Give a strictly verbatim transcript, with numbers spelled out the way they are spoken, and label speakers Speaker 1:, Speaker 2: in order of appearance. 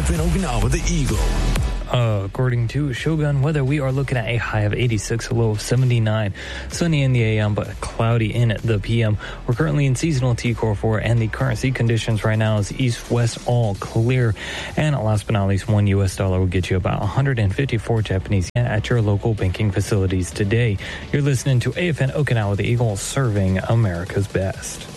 Speaker 1: F N Okinawa, the Eagle.
Speaker 2: Uh, according to Shogun Weather, we are looking at a high of eighty-six, a low of seventy-nine. Sunny in the A M, but cloudy in the P M. We're currently in seasonal T Core four, and the current sea conditions right now is east-west all clear. And last but not least, one U S dollar will get you about one hundred fifty-four Japanese yen at your local banking facilities today. You're listening to A F N Okinawa, the Eagle, serving America's best.